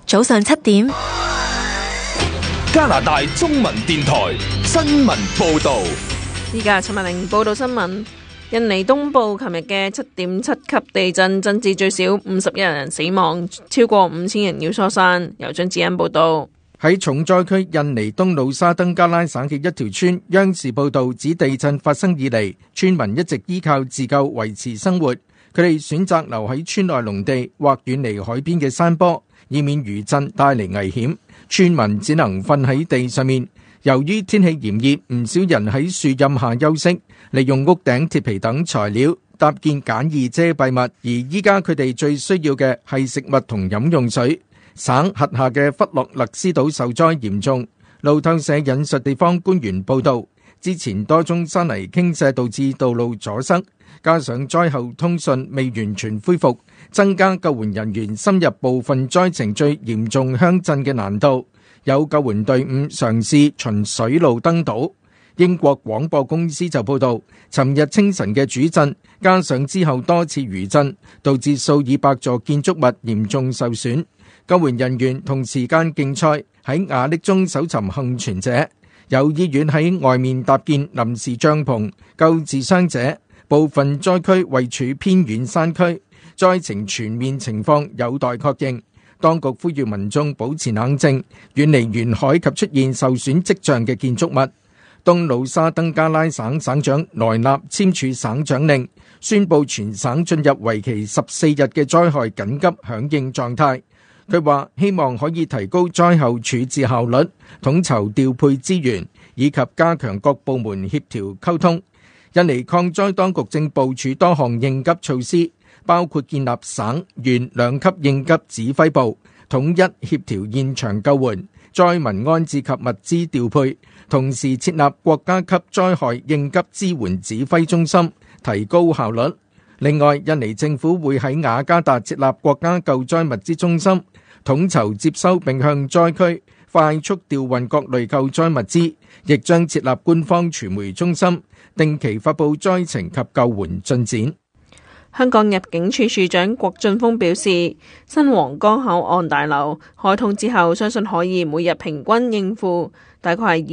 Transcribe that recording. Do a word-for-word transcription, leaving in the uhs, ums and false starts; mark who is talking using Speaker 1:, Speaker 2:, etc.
Speaker 1: 早上七點，
Speaker 2: 加拿大中文電台新聞報道。
Speaker 3: 依家陳文玲報道新聞。印尼東部琴日嘅七點七級地震，增至最少五十一人死亡，超過五千人要疏散。由張子欣報道。
Speaker 4: 喺重災區印尼東努沙登加拉省嘅一條村，央視報道指地震發生以嚟，村民一直依靠自救維持生活。佢哋選擇留喺村內農地或遠離海邊嘅山坡，以免餘震帶嚟危險。村民只能瞓喺地上面。由於天氣炎熱，唔少人喺樹蔭下休息，利用屋頂鐵皮等材料搭建簡易遮蔽物。而依家佢哋最需要嘅係食物同飲用水。省轄下嘅弗洛勒斯島受災嚴重。路透社引述地方官員報道，之前多宗山泥傾瀉導致道路阻塞，加上災後通訊未完全恢復，增加救援人員深入部分災情最嚴重鄉鎮嘅難度。有救援隊伍嘗試循水路登島。英國廣播公司就報道，尋日清晨嘅主震，加上之後多次餘震，導致數以百座建築物嚴重受損。救援人員同時間競賽喺瓦礫中搜尋幸存者。有醫院喺外面搭建臨時帳篷救治傷者。部分災區位處偏遠山區，災情全面情況有待確認。當局呼籲民眾保持冷靜，遠離沿海及出現受損跡象嘅建築物。東努沙登加拉省省長萊納簽署省長令，宣布全省進入為期十四日嘅災害緊急響應狀態。佢話希望可以提高災後處置效率，統籌調配資源，以及加強各部門協調溝通。印尼抗災當局正部署多項應急措施，包括建立省縣兩級應急指揮部，統一協調現場救援、災民安置及物資調配，同時設立國家級災害應急支援指揮中心，提高效率。另外，印尼政府會喺雅加達設立國家救災物資中心，統籌接收並向災區快速調運各類救災物資，亦將設立官方傳媒中心，定期發布災情及救援進展。
Speaker 3: 香港入境處處長郭俊峰表示，新皇崗口岸大樓開通之後，相信可以每日平均應付大概係